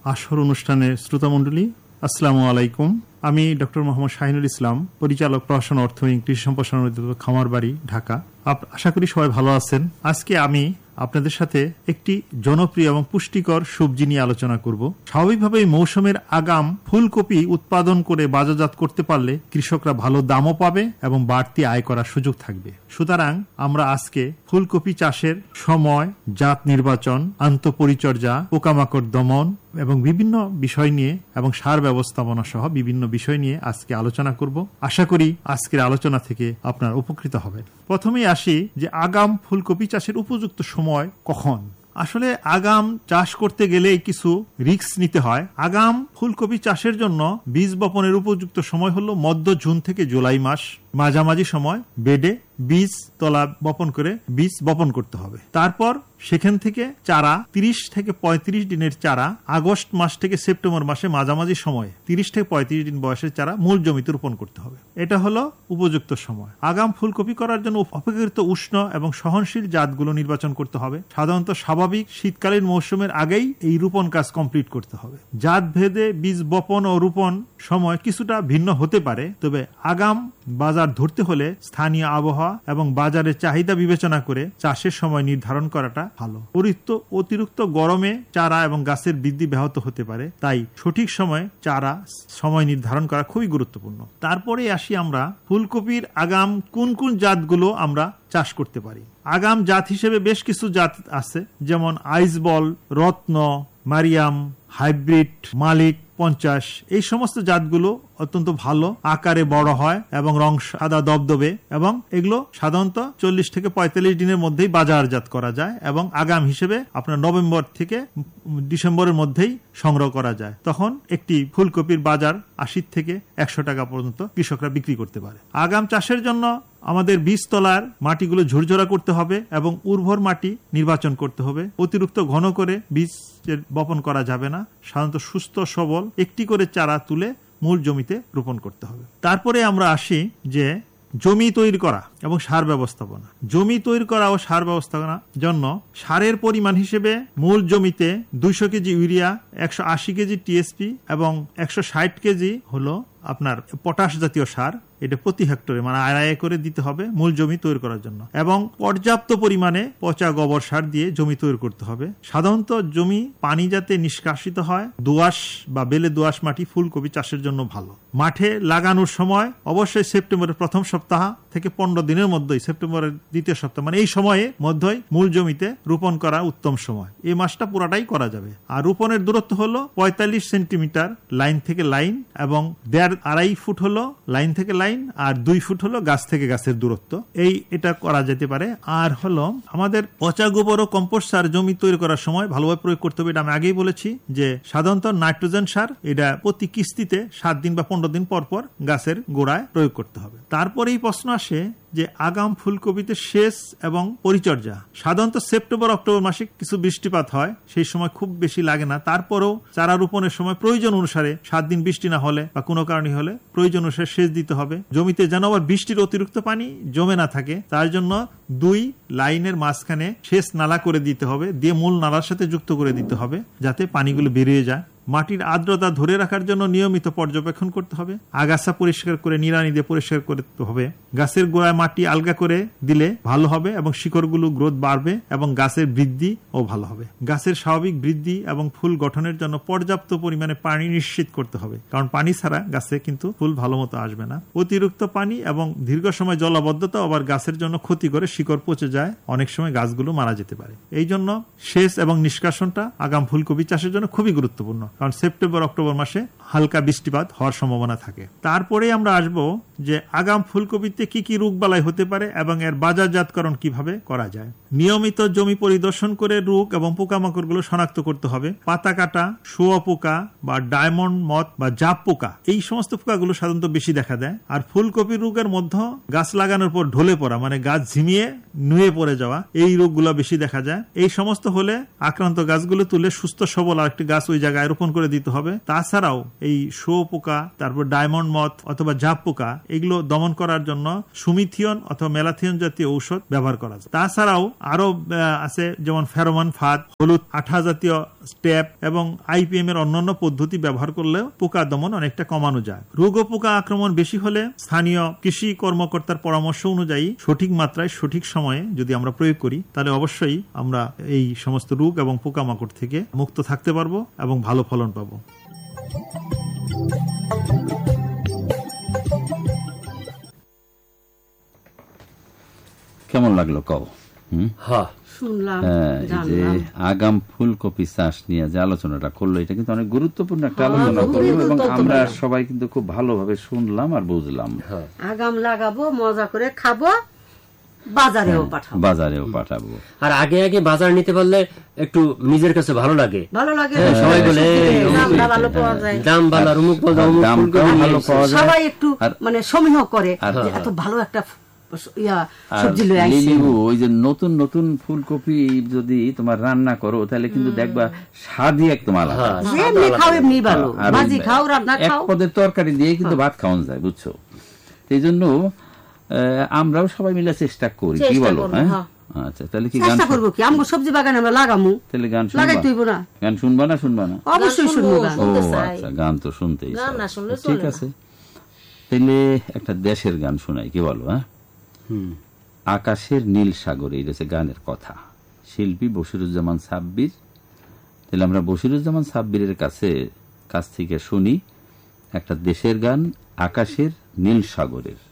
আসর অনুষ্ঠানের শ্রোতামণ্ডলী, আসসালামু আলাইকুম। আমি ডক্টর মোহাম্মদ শাহিনুল ইসলাম, পরিচালক, প্রশাসন, অর্থনীতি, কৃষি সম্প্রসারণ অধিদপ্তর, খামারবাড়ি, ঢাকা। আশা করি সবাই ভালো আছেন। আজকে আমি আপনাদের সাথে একটি জনপ্রিয় এবং পুষ্টিকর সবজি নিয়ে আলোচনা করব। স্বাভাবিকভাবে মৌসুমের আগাম ফুলকপি উৎপাদন করে বাজারজাত করতে পারলে কৃষকরা ভালো দামও পাবে এবং বাড়তি আয় করার সুযোগ থাকবে। সুতরাং আমরা আজকে ফুলকপি চাষের সময়, জাত নির্বাচন, আন্তঃপরিচর্যা, পোকামাকড় দমন এবং বিভিন্ন বিষয় নিয়ে এবং সার ব্যবস্থাপনা সহ বিভিন্ন বিষয় নিয়ে আজকে আলোচনা করব। আশা করি আজকের আলোচনা থেকে আপনারা উপকৃত হবেন। প্রথমেই আসি যে আগাম ফুলকপি চাষের উপযুক্ত সময় কখন। আসলে আগাম চাষ করতে গেলে কিছু রিস্ক নিতে হয়। আগাম ফুলকপি চাষের জন্য বীজ বপনের উপযুক্ত সময় হলো মধ্য জুন থেকে জুলাই মাস। মাঝামাঝি সময় বেডে বীজ তলা বপন করে বীজ বপন করতে হবে। তারপর সেখান থেকে চারা 30 থেকে 35 দিনের চারা আগস্ট মাস থেকে সেপ্টেম্বর মাসে মাঝামাঝি সময়ে 30 থেকে 35 দিন বয়সের চারা মূল জমিতে রোপণ করতে হবে। এটা হলো উপযুক্ত সময়। আগাম ফুলকপি করার জন্য অপেক্ষাকৃত উষ্ণ এবং সহনশীল জাতগুলো নির্বাচন করতে হবে। সাধারণত স্বাভাবিক শীতকালীন মৌসুমের আগেই এই রোপণ কাজ কমপ্লিট করতে হবে। জাত ভেদে বীজ বপন ও রোপণ সময় কিছুটা ভিন্ন হতে পারে, তবে আগাম বাজার ধরতে হলে স্থানীয় আবহাওয়া এবং বাজারের চাহিদা বিবেচনা করে চাষের সময় নির্ধারণ করাটা ভালো। অতিরিক্ত গরমে চারা এবং গাছের বৃদ্ধি ব্যাহত হতে পারে, তাই সঠিক সময়ে চারা সময় নির্ধারণ করা খুবই গুরুত্বপূর্ণ। তারপরে আসি আমরা ফুলকপির আগাম কোন কোন জাতগুলো আমরা চাষ করতে পারি। আগাম জাত হিসেবে বেশ কিছু জাত আছে, যেমন আইসবল, রত্ন, মারিয়াম, হাইব্রিড, মালিক 50। এই সমস্ত জাতগুলো অত্যন্ত ভালো, আকারে বড় হয় এবং রং সাদা দবদবে, এবং এগুলো সাধারণত 40 থেকে 45 দিনের মধ্যেই বাজারজাত করা যায় এবং আগাম হিসেবে আপনার নভেম্বর থেকে ডিসেম্বরের মধ্যেই সংগ্রহ করা যায়। তখন একটি ফুলকপির বাজার 80 থেকে 100 টাকা পর্যন্ত কৃষকরা বিক্রি করতে পারে। আগাম চাষের জন্য আমাদের বীজতলার মাটিগুলো ঝুরঝরা করতে হবে এবং উর্বর মাটি নির্বাচন করতে হবে। অতিরিক্ত ঘন করে বীজ বপন করা যাবে না। সাধারণত সুস্থ সবল একটি করে চারা তুলে মূল জমিতে রোপণ করতে হবে। তারপরে আমরা আসি যে জমি তৈরি করা এবং সার ব্যবস্থাপনা। জমি তৈরি করা ও সার ব্যবস্থাপনার জন্য সারের পরিমাণ হিসেবে মূল জমিতে 200 কেজি ইউরিয়া, 180 কেজি টিএসপি এবং 160 কেজি হলো আপনার পটাশ জাতীয় সার, এটা প্রতি হেক্টরে মানে আড়াই করে দিতে হবে মূল জমি তৈরি করার জন্য, এবং পর্যাপ্ত পরিমাণে পচা গোবর সার দিয়ে জমি তৈরি করতে হবে। সাধারণত জমি পানি যাতে নিষ্কাশিত হয়, দোআঁশ বা বেলে দোআঁশ মাটি ফুলকপি চাষের জন্য ভালো। মাঠে লাগানোর সময় অবশ্যই সেপ্টেম্বরের প্রথম সপ্তাহ থেকে 15 দিনের মধ্যেই, সেপ্টেম্বরের দ্বিতীয় সপ্তাহ মানে এই সময়ে মধ্যেই মূল জমিতে রোপণ করা উত্তম সময়। এই মাসটা পুরাটাই করা যাবে। আর রোপণের দূরত্ব হলো 45 সেন্টিমিটার লাইন থেকে লাইন, এবং 1.5 ফুট হলো লাইন থেকে লাইন, আর 2 ফুট হলো গাছ থেকে গাছের দূরত্ব। এটা করা যেতে পারে। আর হলো আমাদের পচা গোবর ও কম্পোস্ট সার জমি তৈরি করার সময় ভালোভাবে প্রয়োগ করতে হবে। এটা আমি আগেই বলেছি যে সাধারণত নাইট্রোজেন সার এটা প্রতি কিস্তিতে 7 দিন বা 15 দিন পর পর গাছের গোড়ায় প্রয়োগ করতে হবে। তারপরে এই প্রশ্ন আসে যে আগাম ফুলকপিতে সেচ এবং পরিচর্যা। সাধারণত সেপ্টেম্বর অক্টোবর মাসে কিছু বৃষ্টিপাত হয়, সেই সময় খুব বেশি লাগে না। তারপরেও চারা রোপণের সময় প্রয়োজন অনুসারে 7 দিন বৃষ্টি না হলে বা কোনো কারণে হলে প্রয়োজন অনুসারে সেচ দিতে হবে। জমিতে যেন আবার বৃষ্টির অতিরিক্ত পানি জমে না থাকে, তার জন্য 2 লাইনের মাঝখানে সেচ নালা করে দিতে হবে, দিয়ে মূল নালার সাথে যুক্ত করে দিতে হবে যাতে পানিগুলো বেরিয়ে যায়। মাটির আর্দ্রতা ধরে রাখার জন্য নিয়মিত পর্যবেক্ষণ করতে হবে। আগাছা পরিষ্কার করে নিড়ানি দিয়ে পরিষ্কার করতে হবে। গাছের গোড়ায় মাটি আলগা করে দিলে ভালো হবে এবং শিকড়গুলো গ্রোথ বাড়বে এবং গাছের বৃদ্ধি ও ভালো হবে। গাছের স্বাভাবিক বৃদ্ধি এবং ফুল গঠনের জন্য পর্যাপ্ত পরিমাণে পানি নিশ্চিত করতে হবে, কারণ পানি ছাড়া গাছে কিন্তু ফুল ভালো মতো আসবে না। অতিরিক্ত পানি এবং দীর্ঘ সময় জলাবদ্ধতা আবার গাছের জন্য ক্ষতি করে, শিকড় পচে যায়, অনেক সময় গাছগুলো মারা যেতে পারে। এই জন্য সেচ এবং নিষ্কাশনটা আগাম ফুলকপি চাষের জন্য খুবই গুরুত্বপূর্ণ, কারণ সেপ্টেম্বর অক্টোবর মাসে হালকা বৃষ্টিপাত হওয়ার সম্ভাবনা থাকে। তারপরে আমরা আসবো যে আগাম ফুলকপিতে কি কি রোগবালাই হতে পারে এবং এর বাজারজাতকরণ কিভাবে করা যায়। নিয়মিত জমি পরিদর্শন করে রোগ এবং পোকামাকড়গুলো শনাক্ত করতে হবে। পাতা কাটা, শুঁয়া পোকা বা ডায়মন্ড মথ বা জাপ পোকা, এই সমস্ত পোকাগুলো সাধারণত বেশি দেখা দেয়। আর ফুলকপির রোগের মধ্যে গাছ লাগানোর পর ঢলে পড়া মানে গাছ ঝিমিয়ে নুয়ে পড়ে যাওয়া, এই রোগগুলো বেশি দেখা যায়। এই সমস্ত হলে আক্রান্ত গাছগুলো তুলে সুস্থ সবল আরেকটি গাছ ওই জায়গায় রোপণ রোপণ করে দিতে হবে। তাছাড়াও এই শুঁয়োপোকা, তারপর ডায়মন্ড মথ অথবা জাপ পোকা, এগুলো দমন করার জন্য সুমিথিয়ন অথবা মেলাথিয়ন জাতীয় ঔষধ ব্যবহার করা যায়। তাছাড়াও আরো আছে যেমন ফেরোমন ফাঁদ, হলুদ আঠা জাতীয় স্টেপ এবং আইপিএম এর অন্যান্য পদ্ধতি ব্যবহার করলেও পোকা দমন অনেকটা কমানো যায়। রোগ ও পোকা আক্রমণ বেশি হলে স্থানীয় কৃষি কর্মকর্তার পরামর্শ অনুযায়ী সঠিক মাত্রায় সঠিক সময়ে যদি আমরা প্রয়োগ করি, তাহলে অবশ্যই আমরা এই সমস্ত রোগ এবং পোকামাকড় থেকে মুক্ত থাকতে পারবো এবং ভালো ফলন পাবো। কেমন লাগলো কও? শুনলাম, যে আগাম ফুলকপি চাষ নিয়ে যে আলোচনাটা করলো, এটা কিন্তু অনেক গুরুত্বপূর্ণ একটা আলোচনা করলো এবং আমরা সবাই কিন্তু খুব ভালোভাবে শুনলাম আর বুঝলাম। আগাম লাগাবো, মজা করে খাবো, বাজারেও পাঠাবো। আর আগে আগে বাজার নিতে পারলে একটু নিজের কাছে ভালো লাগে, সবাই বলে দাম ভালো, অমুক ভালো পাওয়া যায়, সবাই একটু মানে সমীহ করে এত ভালো একটা ওই যে নতুন নতুন ফুলকপি যদি তোমার রান্না করো তাহলে কিন্তু দেখবা স্বাদই একদম আলাদা। এক পদের তরকারি দিয়ে কিন্তু ভাত খাওয়ানো যায়, বুঝছো? এই জন্য আমরাও সবাই মিলে চেষ্টা করি, কি বলো? আচ্ছা, তাহলে কি গান করবো? কি আমরা সবজি বাগানে আমরা লাগামু, তাহলে গান শুনবা না? শুনবা না? অবশ্যই শুনবো। আচ্ছা, গান তো শুনতেই, ঠিক আছে। তাহলে একটা দেশের গান শোনাই, কি বলো? আকাশের নীল সাগরে, এই হচ্ছে গানের কথা। শিল্পী বশিরুজ্জামান সাব্বির। তাহলে আমরা বশিরুজ্জামান সাব্বিরের কাছ থেকে শুনি একটা দেশের গান, আকাশের নীল সাগরের।